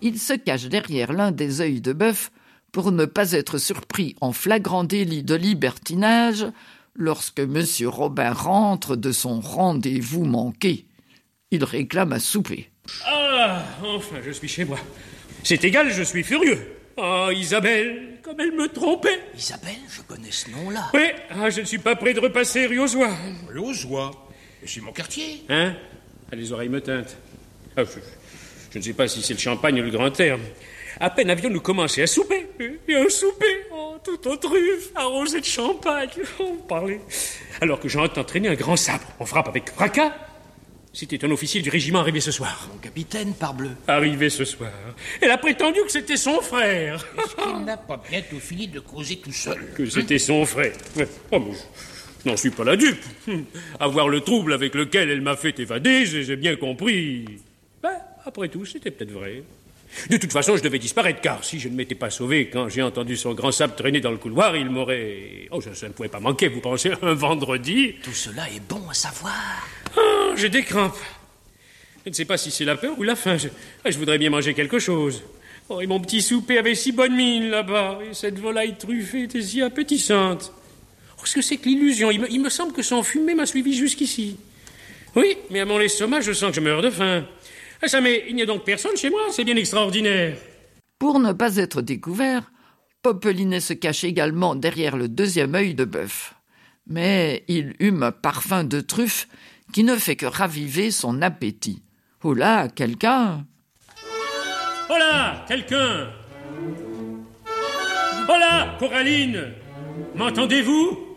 il se cache derrière l'un des œils de bœuf pour ne pas être surpris en flagrant délit de libertinage lorsque M. Robin rentre de son rendez-vous manqué. Il réclame à souper. Ah, enfin, je suis chez moi. C'est égal, je suis furieux. Oh, Isabelle, comme elle me trompait. Isabelle, je connais ce nom-là. Oui, je ne suis pas prêt de repasser rue aux Oies. Lausois. C'est mon quartier. Hein? Les oreilles me teintent. Je ne sais pas si c'est le champagne ou le grand air. À peine avions-nous commencé à souper. Et un souper, tout en truffe, arrosé de champagne. On parlait. Alors que j'entends traîner un grand sabre. On frappe avec fracas. C'était un officier du régiment arrivé ce soir. Mon capitaine, parbleu. Arrivé ce soir. Elle a prétendu que c'était son frère. Est-ce qu'il n'a pas bientôt fini de causer tout seul? Que c'était son frère. Oh, mais je n'en suis pas la dupe. Avoir le trouble avec lequel elle m'a fait évader, j'ai bien compris. Après tout, c'était peut-être vrai. De toute façon, je devais disparaître, car si je ne m'étais pas sauvé quand j'ai entendu son grand sabre traîner dans le couloir, il m'aurait... ça ne pouvait pas manquer, vous pensez, un vendredi. Tout cela est bon à savoir. J'ai des crampes. Je ne sais pas si c'est la peur ou la faim. Je voudrais bien manger quelque chose. Et mon petit souper avait si bonne mine là-bas. Et cette volaille truffée était si appétissante. Qu'est-ce que c'est que l'illusion? Il me semble que son fumet m'a suivi jusqu'ici. Oui, mais à mon estomac, je sens que je meurs de faim. Mais il n'y a donc personne chez moi, c'est bien extraordinaire. Pour ne pas être découvert, Popelinet se cache également derrière le deuxième œil de bœuf. Mais il hume un parfum de truffe qui ne fait que raviver son appétit. Oh là, quelqu'un! Oh là, quelqu'un! Oh là, Coraline! M'entendez-vous?